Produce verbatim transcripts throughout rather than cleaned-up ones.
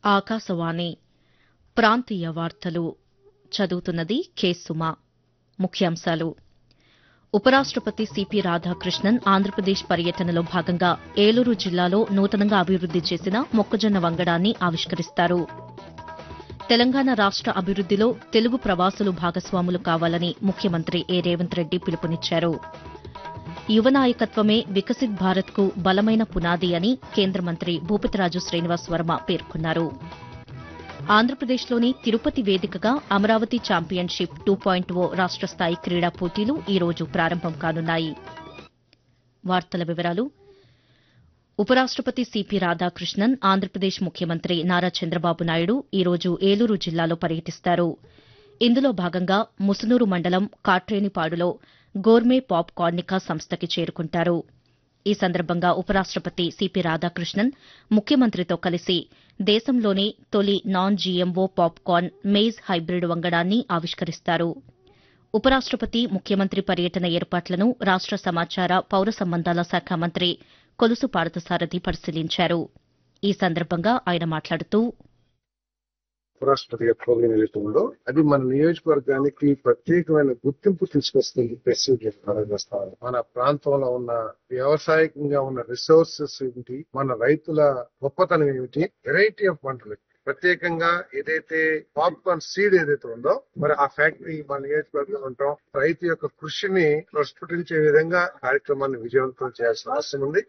ఆకాశవాణి ప్రాంతీయ వార్తలు చదువుతున్నది కె సుమ. ముఖ్యాంశాలు ఉపరాష్టపతి సిపి రాధాకృష్ణన్ ఆంధ్రప్రదేశ్ పర్యటనలో భాగంగా ఏలూరు జిల్లాలో నూతనంగా అభివృద్ది చేసిన మొక్కజొన్న వంగడాన్ని ఆవిష్కరిస్తారు. తెలంగాణ రాష్ట అభివృద్దిలో తెలుగు ప్రవాసులు భాగస్వాములు కావాలని ముఖ్యమంత్రి ఏ రేవంత్ రెడ్డి పిలుపునిచ్చారు. యువ నాయకత్వమే వికసిత్ భారత్కు బలమైన పునాది అని కేంద్ర మంత్రి భూపతిరాజు శ్రీనివాస్ వర్మ పేర్కొన్నారు. ఆంధ్రప్రదేశ్లోని తిరుపతి వేదికగా అమరావతి ఛాంపియన్షిప్ టూ పాయింట్ ఓ రాష్ట స్థాయి క్రీడా పోటీలు ఈ రోజు ప్రారంభం కానున్నాయి. వార్తల వివరాలు ఉపరాష్టపతి సిపి రాధాకృష్ణన్ ఆంధ్రప్రదేశ్ ముఖ్యమంత్రి నారా చంద్రబాబు నాయుడు ఈ రోజు ఏలూరు జిల్లాలో పర్యటిస్తారు. ఇందులో భాగంగా ముసునూరు మండలం కాట్రేనిపాడులో గోర్మే పాప్ కార్నికా సంస్థకి చేరుకుంటారు. ఈ సందర్భంగా ఉపరాష్టపతి సిపి రాధాకృష్ణన్ ముఖ్యమంత్రితో కలిసి దేశంలోనే తొలి non GMO popcorn maize hybrid వంగడాన్ని ఆవిష్కరిస్తారు. ఉపరాష్టపతి ముఖ్యమంత్రి పర్యటన ఏర్పాట్లను రాష్ట సమాచార పౌర సంబంధాల శాఖ మంత్రి కొలుసు పార్థసారథి పరిశీలించారు. ఈ సందర్భంగా ఆయన మాట్లాడుతూ ఉపరాష్ట్రపతి ప్రోగ్రాం ఏదైతే ఉందో అది మన నియోజకవర్గానికి ప్రత్యేకమైన గుర్తింపు తీసుకొస్తుంది. మన ప్రాంతంలో ఉన్న వ్యవసాయకంగా ఉన్న రిసోర్సెస్ ఏమిటి, మన రైతుల గొప్పతనం ఏమిటి, వెరైటీ ఆఫ్ పంటలు ప్రత్యేకంగా ఏదైతే పాప్కార్న్ సీడ్ ఏదైతే ఉందో మరి ఆ ఫ్యాక్టరీ మన నియోజకవర్గంలో ఉంటాం. రైతు యొక్క కృషిని ప్రస్ఫుటించే విధంగా కార్యక్రమాన్ని విజయవంతం చేయాల్సిన అవసరం ఉంది.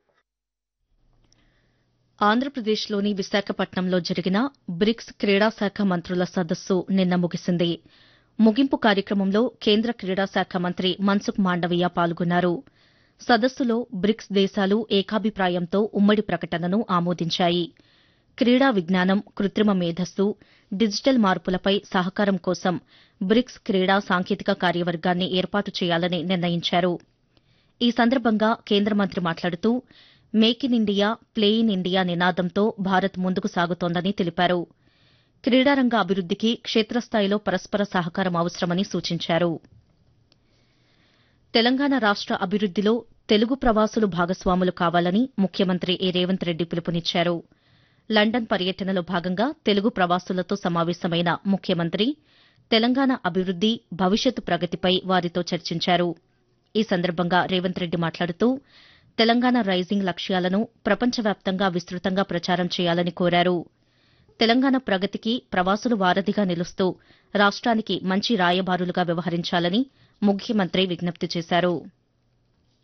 ఆంధ్రప్రదేశ్లోని విశాఖపట్నంలో జరిగిన బ్రిక్స్ క్రీడా శాఖ మంత్రుల సదస్సు నిన్న ముగిసింది. ముగింపు కార్యక్రమంలో కేంద్ర క్రీడా శాఖ మంత్రి మన్సుఖ్ మాండవీయ పాల్గొన్నారు. సదస్సులో బ్రిక్స్ దేశాలు ఏకాభిప్రాయంతో ఉమ్మడి ప్రకటనను ఆమోదించాయి. క్రీడా విజ్ఞానం, కృత్రిమ మేధస్సు, డిజిటల్ మార్పులపై సహకారం కోసం బ్రిక్స్ క్రీడా సాంకేతిక కార్యవర్గాన్ని ఏర్పాటు చేయాలని నిర్ణయించారు. ఈ సందర్భంగా కేంద్ర మంత్రి మాట్లాడుతూ make in India, play in India నినాదంతో భారత్ ముందుకు సాగుతోందని తెలిపారు. క్రీడారంగ అభివృద్దికి క్షేత్రస్థాయిలో పరస్పర సహకారం అవసరమని సూచించారు. తెలంగాణ రాష్ట అభివృద్దిలో తెలుగు ప్రవాసులు భాగస్వాములు కావాలని ముఖ్యమంత్రి ఏ రేవంత్ రెడ్డి పిలుపునిచ్చారు. లండన్ పర్యటనలో భాగంగా తెలుగు ప్రవాసులతో సమావేశమైన ముఖ్యమంత్రి తెలంగాణ అభివృద్ది, భవిష్యత్తు ప్రగతిపై వారితో చర్చించారు. ఈ సందర్భంగా రేవంత్ రెడ్డి మాట్లాడుతూ తెలంగాణ రైజింగ్ లక్ష్యాలను ప్రపంచవ్యాప్తంగా విస్తృతంగా ప్రచారం చేయాలని కోరారు. తెలంగాణ ప్రగతికి ప్రవాసులు వారధిగా నిలుస్తూ రాష్ట్రానికి మంచి రాయబారులుగా వ్యవహరించాలని ముఖ్యమంత్రి విజ్ఞప్తి చేశారు.